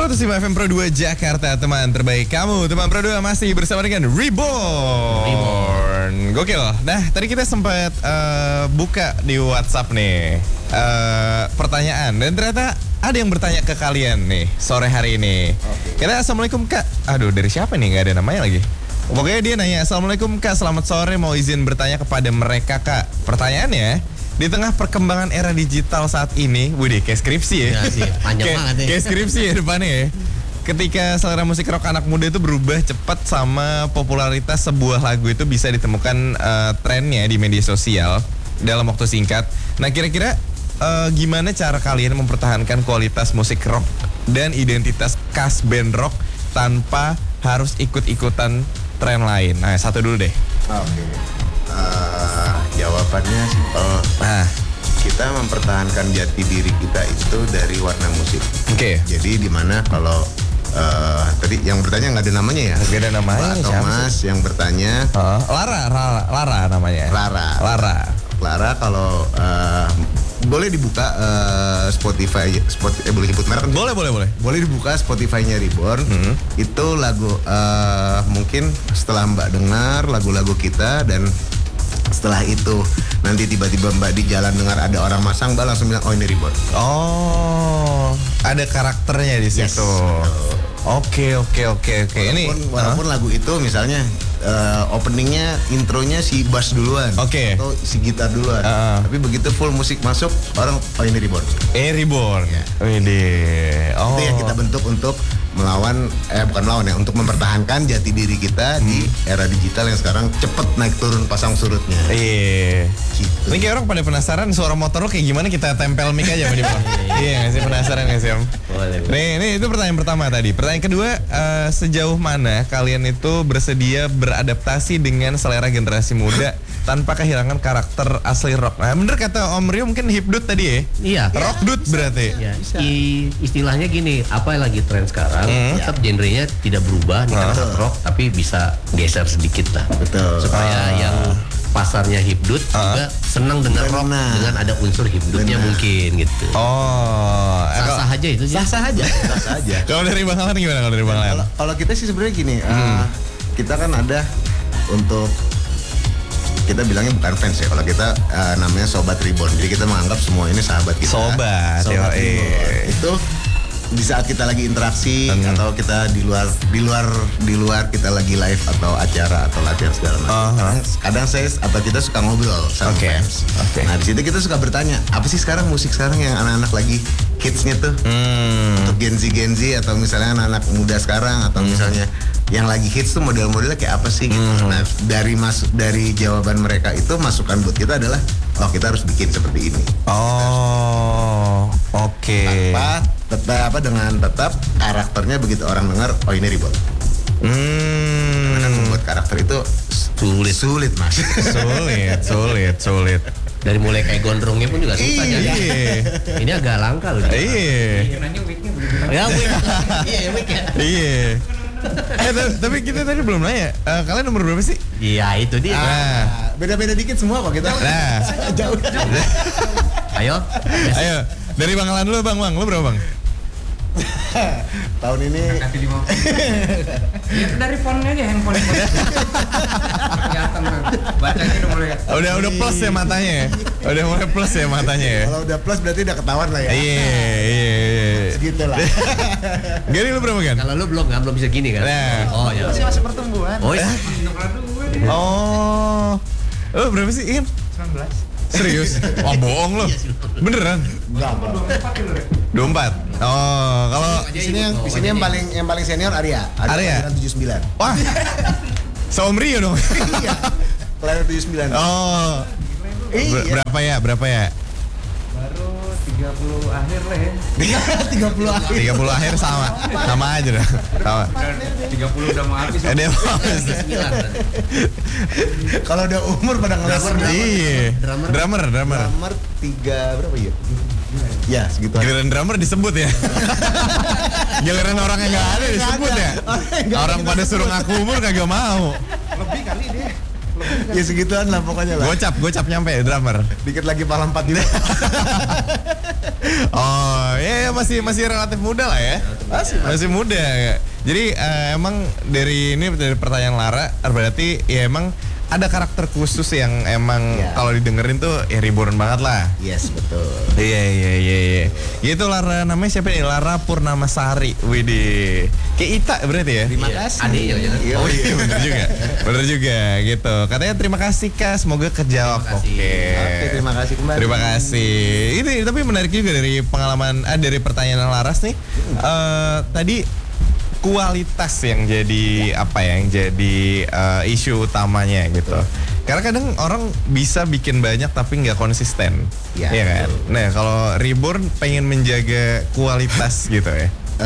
105 FM Pro 2 Jakarta, teman terbaik kamu. Teman Pro 2 masih bersama dengan Reborn. Gokil. Nah, tadi kita sempat buka di WhatsApp nih pertanyaan. Dan ternyata ada yang bertanya ke kalian nih sore hari ini. Kita Assalamualaikum Kak. Aduh, dari siapa nih? Gak ada namanya lagi. Pokoknya dia nanya, Assalamualaikum Kak, selamat sore, mau izin bertanya kepada mereka Kak. Pertanyaannya, di tengah perkembangan era digital saat ini, widih, kayak skripsi ya. Ya sih, panjang banget ya. Kayak skripsi ya depannya ya. Ketika selera musik rock anak muda itu berubah cepat sama popularitas sebuah lagu itu bisa ditemukan trennya di media sosial dalam waktu singkat. Nah, kira-kira gimana cara kalian mempertahankan kualitas musik rock dan identitas khas band rock tanpa harus ikut-ikutan tren lain? Nah, satu dulu deh. Oke. Jawabannya simpel. Nah, kita mempertahankan jati diri kita itu dari warna musik. Oke. Jadi di mana kalau tadi yang bertanya nggak ada namanya ya? Gak ada namanya. Mbak Thomas yang bertanya. Lara namanya. Lara kalau boleh dibuka Spotify, boleh sebut merek? Boleh. Boleh dibuka Spotify-nya Reborn. Itu lagu mungkin setelah Mbak dengar lagu-lagu kita dan setelah itu nanti tiba-tiba Mbak di jalan dengar ada orang masang, Mbak langsung bilang oh ini Reborn. Oh, ada karakternya di situ. Yes, Oke. Walaupun lagu itu misalnya openingnya, intronya si bass duluan, Oke. atau si gitar duluan, tapi begitu full musik masuk orang oh ini Reborn. Reborn. Ya. Widih. Oh. Itu yang kita bentuk untuk melawan, bukan melawan ya, untuk mempertahankan jati diri kita di era digital yang sekarang cepet naik turun pasang surutnya. Iya. Gitu. Ini kayak orang pada penasaran suara motor lo kayak gimana, kita tempel mic aja di bawah. Iya nggak sih, penasaran nggak sih Om? Boleh. Nih itu pertanyaan pertama tadi. Pertanyaan kedua, sejauh mana kalian itu bersedia beradaptasi dengan selera generasi muda tanpa kehilangan karakter asli rock? Nah, bener kata Om Rio, mungkin hipdut tadi ya? Iya. Rock dude berarti. Ya, istilahnya gini, apa yang lagi tren sekarang, tetap genrenya tidak berubah nih kan rock, tapi bisa geser sedikit lah. Betul. Supaya yang pasarnya hipdut juga senang dengan rock dengan ada unsur hipdutnya mungkin gitu. Oh, Sah-sah aja itu sih. Sah aja. kalau dari Bang Alan gimana kalau dari Bang Alan? Kalau kita sih sebenarnya gini, kita kan ada untuk, kita bilangnya bukan fans ya, kalau kita namanya Sobat Reborn. Jadi kita menganggap semua ini sahabat kita. Sobat Reborn. Itu di saat kita lagi interaksi atau kita di luar kita lagi live atau acara atau latihan segala macam. Kadang saya atau kita suka ngobrol sama fans. Nah, di situ kita suka bertanya, apa sih sekarang musik sekarang yang anak-anak lagi hitsnya tuh? Untuk Gen Z atau misalnya anak-anak muda sekarang atau misalnya yang lagi hits tuh model-modelnya kayak apa sih gitu. Nah, dari jawaban mereka itu masukan buat kita adalah kita harus bikin seperti ini. Oh, oke. Dengan tetap karakternya begitu orang dengar oh ini Reborn. Karena kan membuat karakter itu sulit Mas. Sulit. Dari mulai kayak gondrongnya pun juga susah ya. Ini agak langka loh. Iya. Nanya wig-nya belum. Ya wig. Iya wig ya. Iya. Tapi kita tadi belum nanya, kalian nomor berapa sih? Iya itu dia. Beda-beda dikit semua kok kita. Nah, Jauh. Ayo. Dari Bang Alan dulu Bang, lu berapa Bang? Tahun ini Kasih 5. Itu dari phone-nya aja, handphone. Kelihatan Bang. Bacanya udah mulai. Udah plus ya matanya ya. Udah mulai plus ya matanya ya. kalau udah plus berarti udah ketahuan lah ya. Iya. Gitu lah. Gary lu berapa kan? Kalau lu belum bisa gini kan? Nah. Oh ya. Masih pertumbuhan. Oh ya. Oh. Lu berapa sih Ian? 19. Serius? Wah bohong lo. Beneran? Enggak. 24. Oh, kalau Di sini yang paling senior Arya. Arya? 79. wah. Seom Rio dong. Iya. Kelahiran 79. Oh. Iya. Berapa ya? Baru 30 akhir lah ya. 30 akhir. 30 akhir sama aja dah. Sama. 30 udah mau habis. Dia mau habis. Kalau udah umur pada ngeles. Iya. Drummer. Drummer 3 berapa ya? Ya segitu. Giliran drummer disebut ya. Giliran orang yang nggak ada disebut ya. Orang pada suruh ngaku umur kagak mau. Lebih kali dia. Ya segituan lah pokoknya lah. Gocap nyampe drummer. Dikit lagi pala 4 juga. Oh, ya masih relatif muda lah ya. Masih muda. Jadi emang dari pertanyaan Lara berarti ya emang ada karakter khusus yang emang kalau didengerin tuh ya reborn banget lah. Yes, betul. Iya. Gitu Lara, namanya siapa nih? Lara Purnamasari. Widih. Kayak Ita berarti ya? Terima kasih. Adiknya ya. Oh iya bener juga gitu. Katanya terima kasih Kak, semoga kejawab. Oke, terima kasih kembali. Terima kasih. Ini tapi menarik juga dari pengalaman dari pertanyaan Laras nih. Tadi kualitas yang jadi isu utamanya gitu. Karena kadang orang bisa bikin banyak tapi nggak konsisten, ya kan? Nah kalau Reborn pengen menjaga kualitas gitu ya.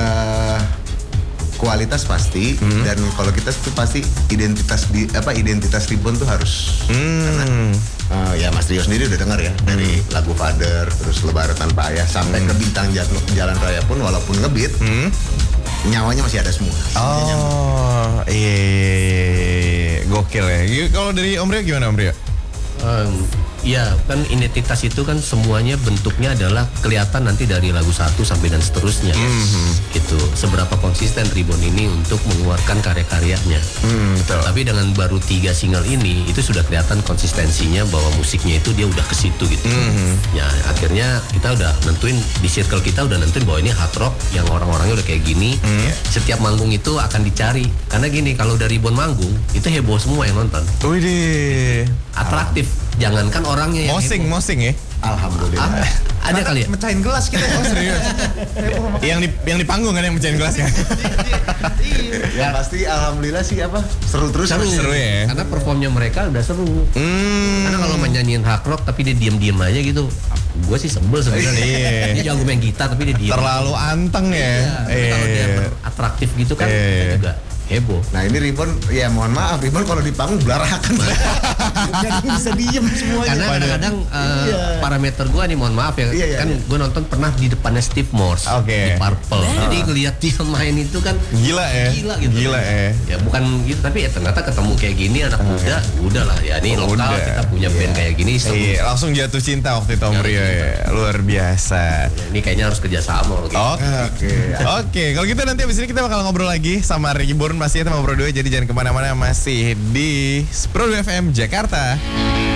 Kualitas pasti dan kalau kita tuh pasti identitas Reborn tuh harus. Karena, ya Mas Rio sendiri udah dengar ya dari lagu Father terus Lebaran Tanpa Ayah sampai ke Bintang Jalan Raya pun walaupun ngebeat nyawanya masih ada semua. Oh iya. Gokil ya. Kalau dari Om Rio gimana Om Rio? Ya kan identitas itu kan semuanya bentuknya adalah kelihatan nanti dari lagu 1 sampai dan seterusnya. Gitu. Seberapa konsisten Reborn ini untuk mengeluarkan karya-karyanya. Tapi dengan baru 3 single ini itu sudah kelihatan konsistensinya bahwa musiknya itu dia udah ke situ gitu. Ya akhirnya kita udah nentuin di circle kita udah nentuin bahwa ini hard rock yang orang-orangnya udah kayak gini. Setiap manggung itu akan dicari. Karena gini kalau dari Reborn manggung itu heboh semua yang nonton. Widih. Atraktif. Jangankan orangnya yang mosing ya. Alhamdulillah. Ada kali ya? Mecahin gelas kita. Oh serius? yang di panggung kan yang mecahin gelas kan? Ya pasti alhamdulillah sih seru terus. Seru ya. Karena performnya mereka udah seru. Karena kalau nyanyiin hard rock tapi dia diem aja gitu, gue sih sebel sebenarnya. Dia jago main gitar tapi dia diem. Terlalu anteng ya. Tapi kalau dia atraktif gitu kan kita juga heboh. Nah ini Reborn, ya mohon maaf Reborn kalau di panggung belarakan. Jadi bisa diem semuanya. Karena kadang-kadang parameter gue nih mohon maaf ya, kan gue nonton pernah di depannya Steve Morse di Purple. Jadi ngeliat dia main itu kan gila gitu. Gila ya. Ya bukan gitu tapi ya ternyata ketemu kayak gini anak muda, udahlah ya ini lokal kita punya band kayak gini. Iya, langsung jatuh cinta waktu itu Om Rio ya. Luar biasa. Ini kayaknya harus kerjasama. Oke. Kalau gitu nanti abis ini kita bakal ngobrol lagi sama Reborn masih sama Pro 2, jadi jangan kemana-mana, masih di Pro 2 FM Jakarta.